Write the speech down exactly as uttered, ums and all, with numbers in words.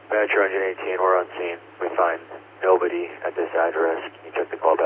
Metro Engine eighteen, we're on scene. We find nobody at this address. Can you check the call back?